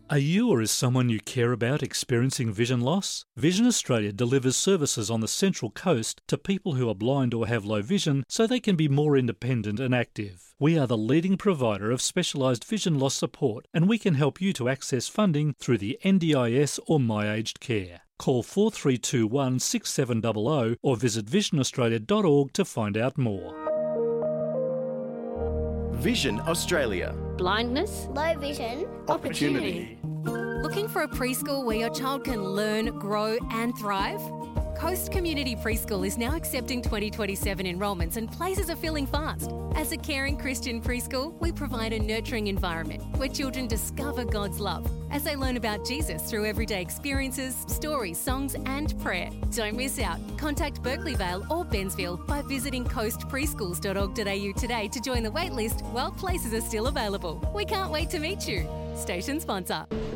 Are you or is someone you care about experiencing vision loss? Vision Australia delivers services on the Central Coast to people who are blind or have low vision so they can be more independent and active. We are the leading provider of specialised vision loss support, and we can help you to access funding through the NDIS or My Aged Care. Call 4321 6700 or visit visionaustralia.org to find out more. Vision Australia. Blindness, low vision, Opportunity. Looking for a preschool where your child can learn, grow and thrive? Coast Community Preschool is now accepting 2027 enrolments and places are filling fast. As a caring Christian preschool, we provide a nurturing environment where children discover God's love as they learn about Jesus through everyday experiences, stories, songs and prayer. Don't miss out. Contact Berkeley Vale or Bensville by visiting coastpreschools.org.au today to join the waitlist while places are still available. We can't wait to meet you. Station sponsor.